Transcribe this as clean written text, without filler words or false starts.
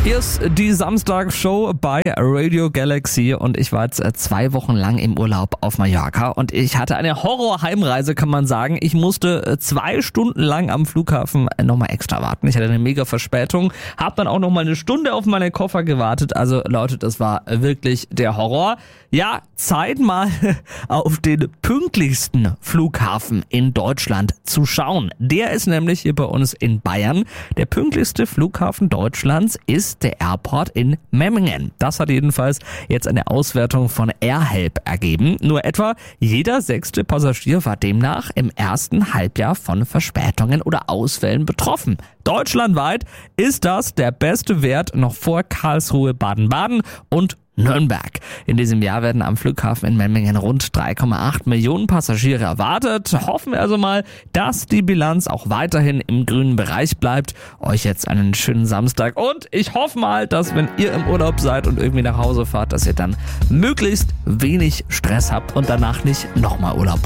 Hier ist die Samstagsshow bei Radio Galaxy und ich war jetzt 2 Wochen lang im Urlaub auf Mallorca und ich hatte eine Horror-Heimreise, kann man sagen. Ich musste 2 Stunden lang am Flughafen nochmal extra warten. Ich hatte eine mega Verspätung, habe dann auch nochmal 1 Stunde auf meine Koffer gewartet. Also Leute, das war wirklich der Horror. Ja, Zeit mal auf den pünktlichsten Flughafen in Deutschland zu schauen. Der ist nämlich hier bei uns in Bayern. Der pünktlichste Flughafen Deutschlands ist der Airport in Memmingen. Das hat jedenfalls jetzt eine Auswertung von AirHelp ergeben. Nur etwa jeder 6. Passagier war demnach im ersten Halbjahr von Verspätungen oder Ausfällen betroffen. Deutschlandweit ist das der beste Wert noch vor Karlsruhe, Baden-Baden und Nürnberg. In diesem Jahr werden am Flughafen in Memmingen rund 3,8 Millionen Passagiere erwartet. Hoffen wir also mal, dass die Bilanz auch weiterhin im grünen Bereich bleibt. Euch jetzt einen schönen Samstag und ich hoffe mal, dass wenn ihr im Urlaub seid und irgendwie nach Hause fahrt, dass ihr dann möglichst wenig Stress habt und danach nicht nochmal Urlaub